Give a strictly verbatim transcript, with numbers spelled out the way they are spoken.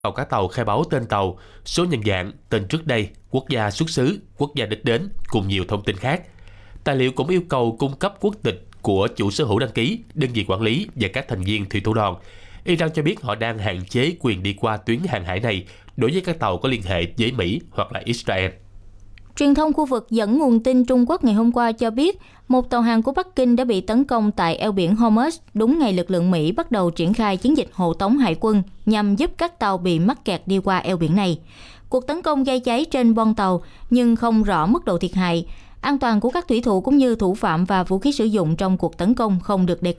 Tàu cá tàu khai báo tên tàu, số nhận dạng, tên trước đây, quốc gia xuất xứ, quốc gia đích đến cùng nhiều thông tin khác. Tài liệu cũng yêu cầu cung cấp quốc tịch của chủ sở hữu đăng ký, đơn vị quản lý và các thành viên thủy thủ đoàn. Iran cho biết họ đang hạn chế quyền đi qua tuyến hàng hải này đối với các tàu có liên hệ với Mỹ hoặc là Israel. Truyền thông khu vực dẫn nguồn tin Trung Quốc ngày hôm qua cho biết một tàu hàng của Bắc Kinh đã bị tấn công tại eo biển Hormuz đúng ngày lực lượng Mỹ bắt đầu triển khai chiến dịch hộ tống hải quân nhằm giúp các tàu bị mắc kẹt đi qua eo biển này. Cuộc tấn công gây cháy trên bon tàu nhưng không rõ mức độ thiệt hại. An toàn của các thủy thủ cũng như thủ phạm và vũ khí sử dụng trong cuộc tấn công không được đề cập.